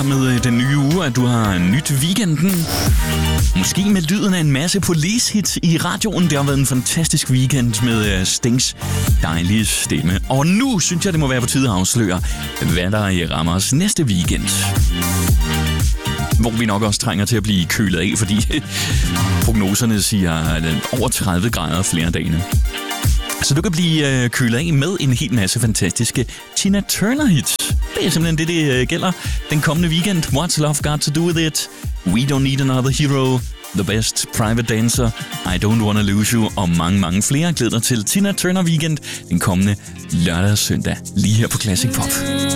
med den nye uge, at du har nyt weekenden. Måske med lyden af en masse police-hits i radioen. Det har været en fantastisk weekend med Stings dejlige stemme. Og nu synes jeg, det må være på tide at afsløre, hvad der rammer os næste weekend. Hvor vi nok også trænger til at blive kølet af, fordi prognoserne siger over 30 grader flere dage. Så du kan blive kølet af med en hel masse fantastiske Tina Turner-hits. Det er simpelthen det gælder den kommende weekend. What's Love Got To Do With It? We Don't Need Another Hero. The Best, Private Dancer, I Don't Wanna Lose You og mange, mange flere. Glæder dig til Tina Turner Weekend den kommende lørdag og søndag lige her på Classic Pop.